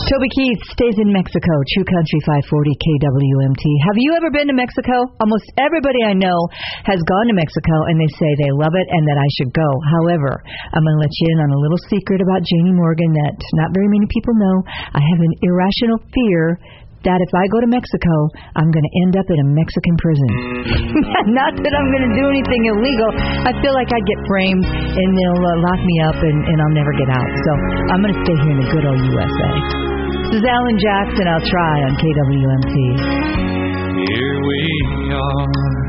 Toby Keith stays in Mexico. True Country 540 KWMT. Have you ever been to Mexico? Almost everybody I know has gone to Mexico, and they say they love it and that I should go. However, I'm going to let you in on a little secret about Janie Morgan that not very many people know. I have an irrational fear that if I go to Mexico, I'm going to end up in a Mexican prison. Not that I'm going to do anything illegal. I feel like I'd get framed, and they'll lock me up, and I'll never get out. So I'm going to stay here in the good old USA. This is Alan Jackson. I'll try on KWMT. Here we are.